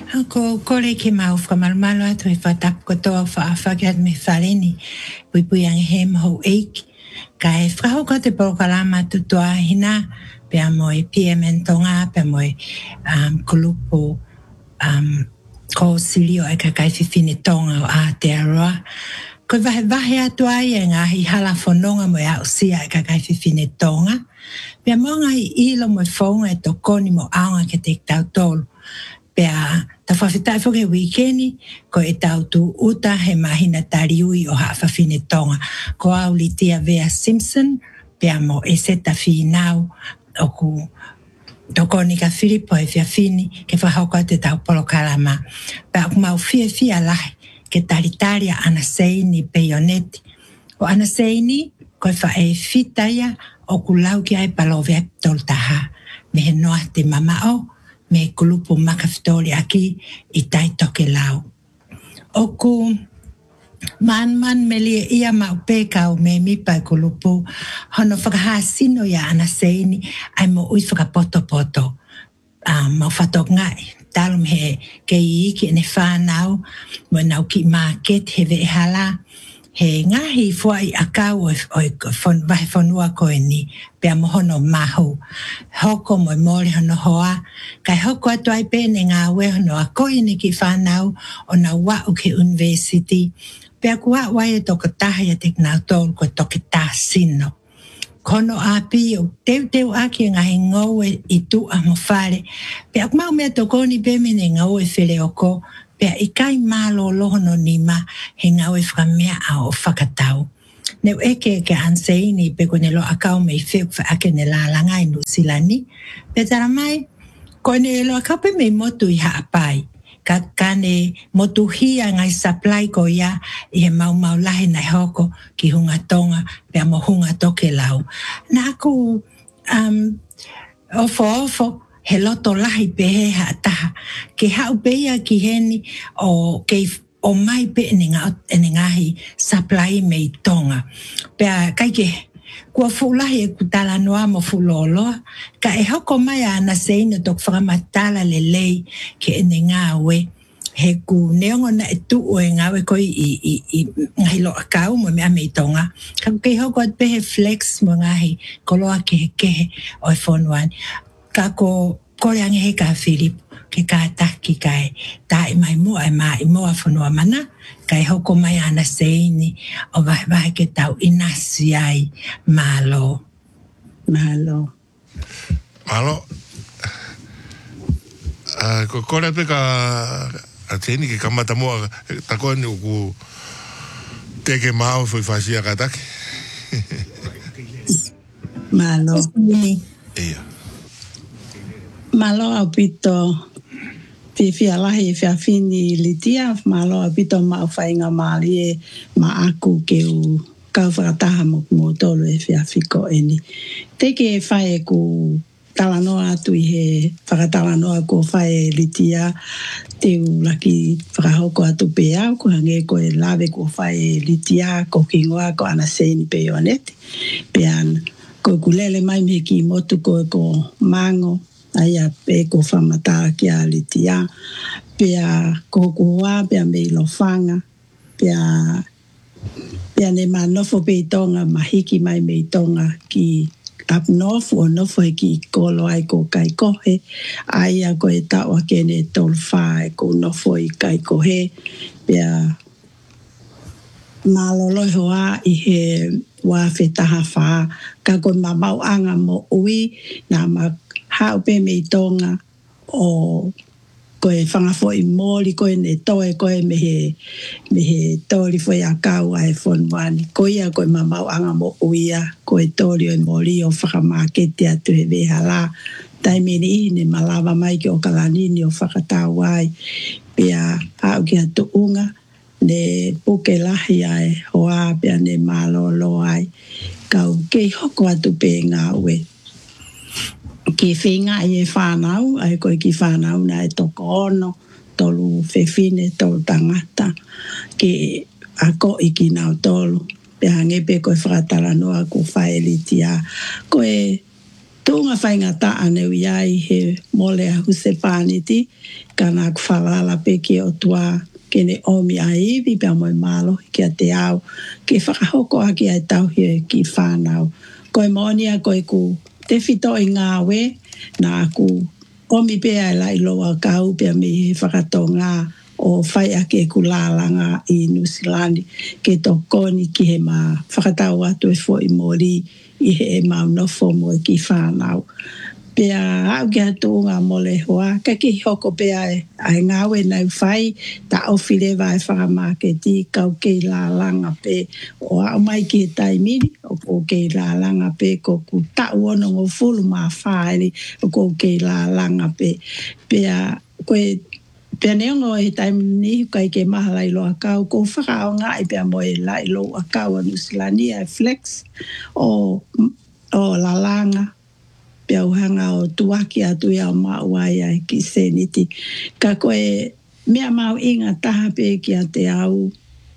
Ko kore ke mau whamalumalo atu e whatap ko toa whaafakiat me whaleni. Pui ang he maho eik. Ka e whahau ko te porokalama tutua hina. Pea mo e PMN tonga, pea mo e kulupo ko silio e ka kai whiwhine tonga o Aotearoa. Ko vahe atu ai e ngahi hala whanonga mo e au sia e ka kai whiwhine tonga. Pea mo ngai ilo mo e whaunga e tokoni mo aonga ke te tau tolu. Pea ta whawhitai whoke wikeni ko e tau tu uta he mahina tariui o hawhawhine tonga. Ko au litia Vea Simpson, pea mo e seta whinau o ku tokoni ka Filipo e whiawhini ke whahauka te tau polokalama. Pea ku mau fia lahi ke taritaria Anaseini Peioneti. O Anaseini ko e wha e whitaia o ku lau ki ai palovea toltaha. Me he noa te mamao. Me kulupu makaftori aki I tai toke lau. Oku man melia ia maupeka o me mipa kulupu hono whakahasino ia Anaseini ai mo ui whakapoto. Mau whatok ngai. Talum he kei iki ne whanau mo nau ki market he vehala. He ngahi fuai akau o vahe whanua koe ni pea mohono mahu. Hoko mo mori hono hoa. Kai hoko atu ai pene ngā we hono a koe ni ki whanau o na wau ke university. Pea kua wai e toko tahi a te ngā tolu ko toke tā sino. Kono api o teu aki ngahi ngau I tu a mo whare. Pea kumau mea toko ni pemene ngau e where oko. Pea I kai malo lohono nima he ngau e whakamea a o whakatau. Neu eke ke Anseini pe kone lo akau mei whiu ake ne la langa I Nusilani. Pe tara mai, kone lo akau pe mei motu I haapai. Ka kane motu hia ngai supply ko ia I he mau lahi nai hoko ki hunga tonga pea mo hunga toke lau. Na aku ofo he loto lahi pehe taha. Ke hau peia ki heni o mai pe ene ngahi supply mei tonga. Pea kai ke kua fulahi e kutala noa mo fuloloa. Ka e hoko mai a Anaseini tok whakamatala lelei ke ene ngā we. He ku neongo na e tu o e ngā we koi I ngahi lo akau mo mea mei tonga. Ka ke hoko at pehe flex mo ngahi koloa kehe o e whonuani. Ka ko kore ange he ka Filipo ke ka taki kai ta I mai mua e maa I mua whanua mana kai hoko mai Anaseini o vahe ke tau inasi ai malo. Ko kore pe ka Anaseini ke kamata mua tako ni ku teke mao foi fasia ka taki. Malo. Ia. Malo au pito fia lahi fia fini litia malo au pito ma whainga maali e ma aku ke u kau whakataha mo tolu e fia fiko eni. Teke e whae ku talanoa atu I he whakatalanoa ko whae litia te u laki whakahoko atu pe au ko hange ko e lawe ko whae litia ko kingoa ko Anaseini Peioneti. Pean ko kulele mai me ki motu ko mango. Aia pe ko whamata ki a litia. Pea ko kua, pea mei lo whanga. Pea ne ma nofo pe tonga, mahiki mai mei tonga ki up north o nofo e ki kolo ai ko kai kohe. Aia ko e taua kene tol whae ko nofo I kai kohe. Pea maloloi hoa I he wafe taha wha. Ka ko mamau anga mo ui na ma hau pe mei tonga o koe whangafo I mōri koe ne toe koe me he tori fo a kau ai whanwani. Koe ia koe mamau anga mo uia koe tori o mōri o whakamakete atu he weha la. Taimeni I ne malawa mai ki o kalanini o whakatau ai. Pea hau ki atu unga ne puke lahi ai hoa pea ne malolo ai. Kau kei hoko atu pe ngā ue. Ki whinga I e whanau, ai koe ki whanau na e toko ono, tolu whewhine, tolu tangata, ki a ko I ki nau tolu. Pe hange pe koe whakatala noa ko whae litia. Koe Tunga whaingata ane uiai he mole a huse pāniti, kana ku whalala pe ke o tua kene omi a iwi pia moe malo ki a te au, ke whakahoko aki ai tau he ki whanau. Koe monia koe ku te whito i ngā we, na ku omi pe ai lai loa kau pia me he whakato ngā o whai ake ku lālanga i Nusilani, ke to koni ki he mā whakatau atu e fo i mori, i he mau nofo mo ki whanau. Pea au ki hatu ngā mole hoa, ka ki hoko pea ai ngāwe nau whai, ta ofile vai whakamāketi, kau kei la langa pe, o au mai ki he taimiri, o kei la langa pe, ko ku tau ono ngō fulu mā whaere, o kei la langa pe. Pea koe pea neongo e taimini kai ke maha lai loa kau, ko whakao ngā i pea moe lai loa kau a Nusilani e flex o la langa, pea uhanga o tuaki atu ia o mauai ai ki seniti. Ka koe mea mau inga taha pe ki a te au,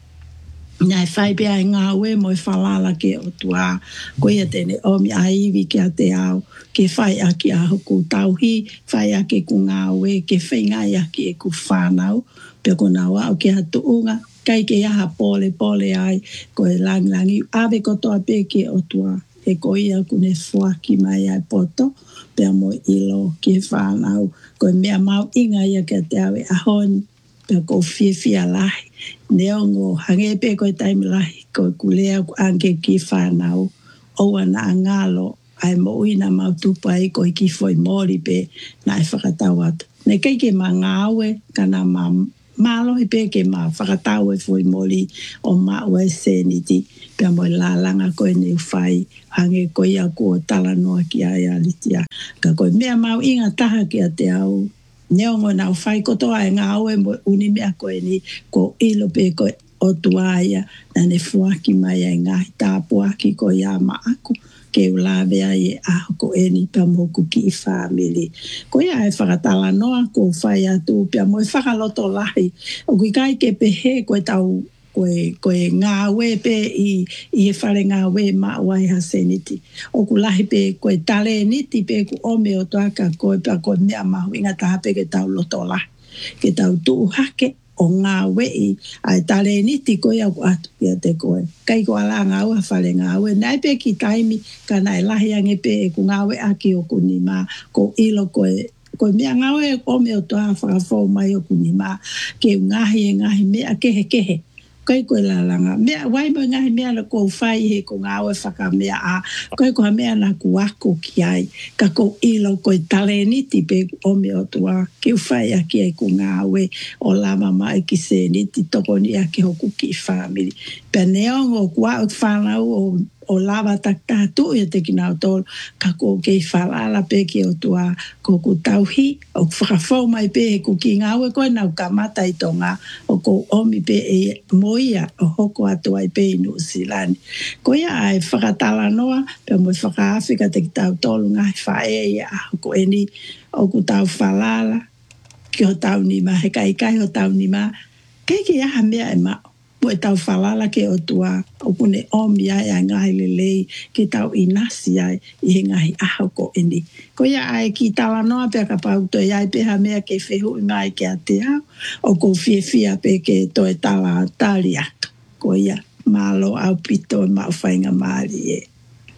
nai whai pea i ngā ue mo i whalala ke o tua, koe a tene omi a iwi ki a te au, ke whai aki a hoku tauhi, whai aki ku ngā ue, ke whaingai aki e ku whanau, pea ko nā wau ke hatu unga, kai ke aha pole ai, koe langi, awe kotoa pe ke o tua, e ko ia kune fuaki mai ai poto, pea mo ilo ke whanau, koe mea mau inga ia ke te awe ahoni, pea ko fia lahi, neongo hangepe koe taimi lahi, koe kulea ku anke ki whanau, oua na angalo, ai mo uina mau tupa i koe ki foi mori pe, na e whakatau atu. Ne kei ke ma ngāwe, kana ma mālohi pe ke ma whakatau e foi mori o maua e seniti, pea mo la langa koe ne whai, hange koe ia ko tala noa ki ai alitia. Ka koe mea mau inga taha ki a te au, neongo nau whai kotoa e ngā oe mo uni mea koe ni, ko ilo pe koe o tuaia, na ne fuaki mai ai ngahi tāpuaki ko ia maaku, ke ulawe ai e aho ko eni pia moku ki i whamili. Ko ia e whakatala noa ko whai atu pia mo e whakaloto lahi. O kui kai ke pehe koe tau koe ngā we pe i he whare ngā we mawai ha seniti. O ku lahi pe koe tale niti pe ku ome o toaka koe pia koe mea mahu inga taha pe ke tau loto lahi. Ke tau tuu hake o ngā wei, ai tale niti koe au atu kia te koe. Kai ko ala ngā ua whare ngā ue, nai pe ki taimi, ka nai lahi ange pe e ku ngā ue aki o kuni mā, ko ilo koe mea ngā ue o me o toa whakafo mai o kuni mā, ke ngahi mea kehe. Kai koe la langa, mea wai mo ngahi mea na kou whai he ko ngā ue whaka mea a, kai ko ha mea na ku ako ki ai, ka ko ilo koe tale niti pe o me o toa, ke whai aki ai ko ngā ue o lama mai ki se niti toko ni ake hoku ki whamiri. Pea neongo kua o whanau o lava taktatu e te ki nao tolu, ka ko kei whalala pe ki o tua, ko ku tauhi, o whakafau mai pe he ku ki ngā ue koe nau ka mata i tonga, o ko omi pe e moia o hoko atu ai pe i Nusilani. Ko ia ai whakatala noa, pe mo whakaafika te ki tau tolu ngai whae ia aho ko eni, o ku tau whalala, ki ho tau nima, he kai ho tau nima, kei ki aha mea e mao. Pue tau whalala ke o tua, o kune omi ai a ngahi lelei, ke tau inasi ai, i he ngahi aho ko eni. Ko ia ai ki tala noa pia ka pauto i ai peha mea ke whehu i mai ke a te au, o ko fia pe ke toe tala tali atu. Ko ia malo au pito e mau whainga maari e.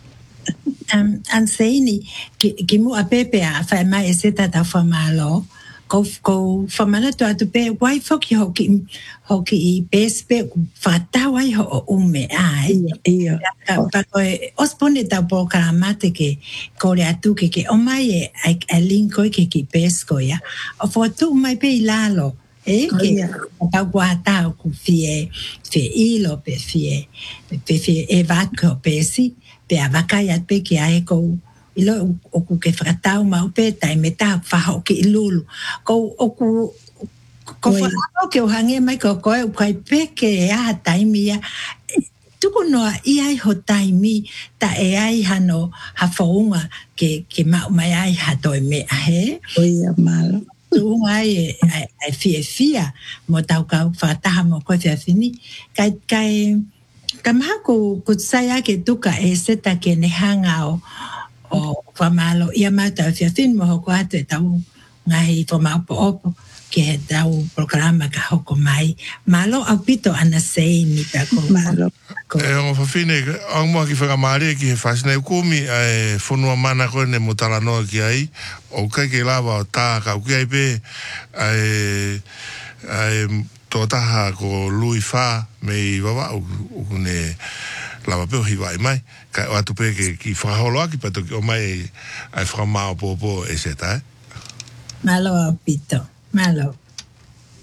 Anseini, ki mua pepe a whai mai e seta tau whamalo, ko whamana tu atu pe wai whoki hoki i pespe whatau ai ho o ume ai. Ia. Pa koe ospone tau po karamate ke kore atu ke o mai e a linko ke ki pesko ia. O whatu mai pe i lalo. Ke tau guatau ku fie ilo pe fie e vatko pesi pe a wakai at pe ki ae kou ilo o ku ke whakatau mau pe tai me tā whaho ki ilulu. Ko whakatau ke o hange mai ko koe u kai peke e aha taimi ia. Tuku noa i ai ho taimi ta e ai hano ha whaunga ke mau mai ai ha toi mea he. Oia malo. Tuunga ai fia mo tau kau whataha mo koe whiawhini. Ka maha ku tsaya ke tuka e seta ke ne hanga o whamalo ia mātau fia fin mo hoko atu e tau ngahi whamaupo opo ke he tau programa ka hoko mai. Malo au pito ana sei ni pako. Malo. E ongo whawhine, ang mua ki whakamare ki he whasine ukumi e whunua mana koe ne motala noa ki ai o kai ke lawa o tā ka uki ai pe tō taha ko lui wha me i wawa uku ne lawa peo hiwa i mai ka o atu pe ki whakaholo aki pato ki o mai ai whakamao popo e se tae. Malo au pito. Malo.